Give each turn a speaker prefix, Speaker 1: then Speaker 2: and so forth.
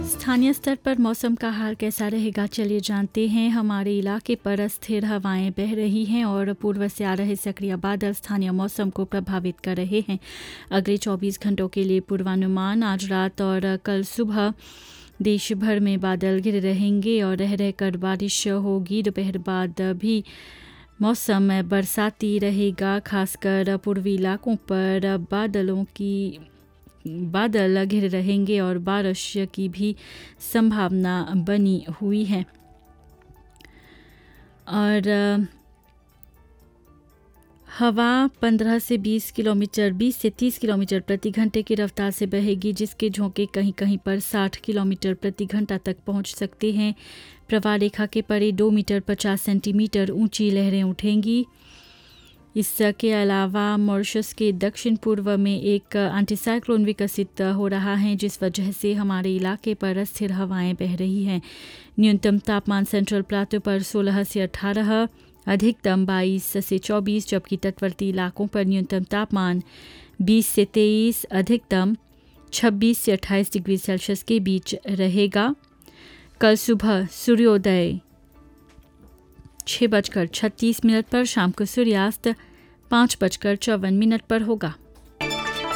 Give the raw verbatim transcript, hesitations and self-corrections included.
Speaker 1: स्थानीय स्तर पर मौसम का हाल कैसा रहेगा, चलिए जानते हैं। हमारे इलाके पर स्थिर हवाएं बह रही हैं और पूर्व से आ रहे सक्रिय बादल स्थानीय मौसम को प्रभावित कर रहे हैं। अगले चौबीस घंटों के लिए पूर्वानुमान: आज रात और कल सुबह देश भर में बादल घिरे रहेंगे और रह रहकर बारिश होगी। दोपहर बाद भी मौसम बरसाती रहेगा, खासकर पूर्वी इलाकों पर बादलों की बादल घिरे रहेंगे और बारिश की भी संभावना बनी हुई है। और हवा पंद्रह से बीस किलोमीटर बीस से तीस किलोमीटर प्रति घंटे की रफ्तार से बहेगी, जिसके झोंके कहीं कहीं पर साठ किलोमीटर प्रति घंटा तक पहुंच सकते हैं। प्रवाह रेखा के परे दो मीटर पचास सेंटीमीटर ऊंची लहरें उठेंगी। इसके अलावा मॉरिशस के दक्षिण पूर्व में एक एंटीसाइक्लोन विकसित हो रहा है, जिस वजह से हमारे इलाके पर स्थिर हवाएं बह रही हैं। न्यूनतम तापमान सेंट्रल प्लाटो पर सोलह से अठारह, अधिकतम बाईस से चौबीस, जबकि तटवर्ती इलाकों पर न्यूनतम तापमान बीस से तेईस, अधिकतम छब्बीस से अट्ठाईस डिग्री सेल्सियस के बीच रहेगा। कल सुबह सूर्योदय छः बजकर छत्तीस मिनट पर, शाम को सूर्यास्त पाँच बजकर चौवन मिनट पर होगा।